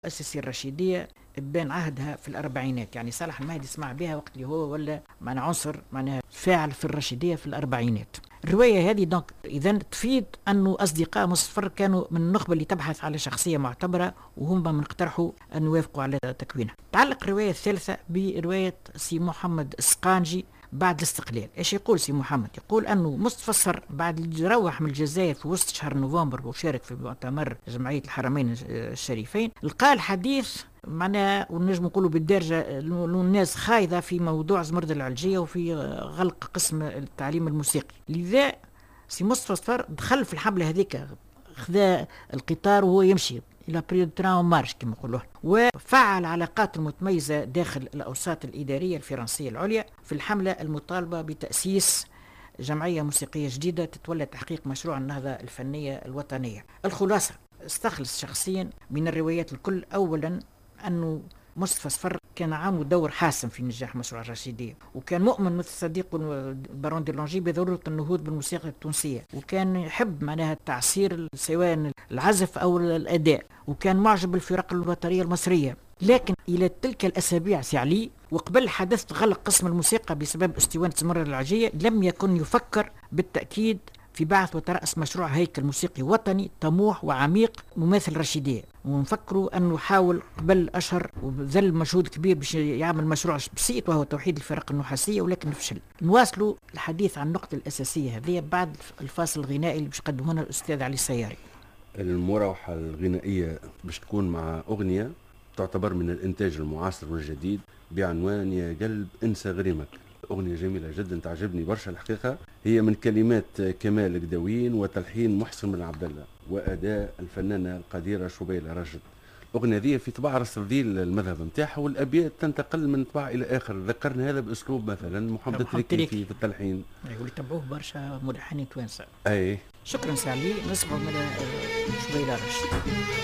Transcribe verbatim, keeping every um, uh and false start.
أسس الرشيدية بين عهدها في الأربعينات، يعني صالح المهدي سمع بها وقت اللي هو ولا معنى عنصر معناها فاعل في الرشيدية في الأربعينات. الرواية هذه دونك إذا تفيد أنه أصدقاء مصفر كانوا من النخبة اللي تبحث على شخصية معتبرة وهم من اقترحوا أن يوافقوا على تكوينها. تعلق الرواية الثالثة برواية سي محمد السقانجي بعد الاستقلال. ايش يقول سي محمد؟ يقول انه مصطفى الصفر بعد اللي روح من الجزائر في وسط شهر نوفمبر وشارك في مؤتمر جمعية الحرمين الشريفين، لقى الحديث معناها ونجم نقولوا بالدرجة الناس خايضة في موضوع زمرد العلجية وفي غلق قسم التعليم الموسيقي. لذا سي مصطفى الصفر دخل في الحملة هذيك، خذا القطار وهو يمشي الى بريود تران مارش كما يقولوا، وفعل علاقات متميزه داخل الاوساط الاداريه الفرنسيه العليا في الحمله المطالبه بتاسيس جمعيه موسيقيه جديده تتولى تحقيق مشروع النهضه الفنيه الوطنيه. الخلاصه، استخلص شخصيا من الروايات الكل اولا انه مصطفى صفر كان عامل دور حاسم في نجاح مشروع الرشيدية، وكان مؤمن مثل صديقه البارون دي لونجي بضرورة النهوض بالموسيقى التونسية، وكان يحب معناها التعصير سواء العزف أو الأداء، وكان معجب بالفرق الوترية المصرية. لكن إلى تلك الأسابيع سعلي وقبل حدث غلق قسم الموسيقى بسبب استوانة زمرد العلجية لم يكن يفكر بالتأكيد في بعث وترأس مشروع هيكل موسيقي وطني طموح وعميق مماثل رشيدية، ونفكروا أنه حاول قبل أشهر وبذل مجهود كبير باش يعمل مشروع بسيط وهو توحيد الفرق النحاسية ولكن فشل. نواصلوا الحديث عن النقطة الأساسية هذه بعد الفاصل الغنائي اللي باش يقدمه لنا الأستاذ علي السياري. المروحة الغنائية باش تكون مع أغنية تعتبر من الإنتاج المعاصر والجديد بعنوان يا قلب انسى غريمك. أغنية جميلة جدا تعجبني برشا الحقيقة، هي من كلمات كمال قدوين وتلحين محسن بن عبد الله وأداء الفنانة القديرة شبيلة راشد. الأغنية ذي في طباع رصديل المذهب نتاعها والأبيات تنتقل من طباع إلى آخر، ذكرنا هذا بأسلوب مثلا محمد التركي في, في التلحين. يقول يتبعوه برشا ملحنين توانسة. أي شكرا سعلي، نسمع من شبيلة راشد.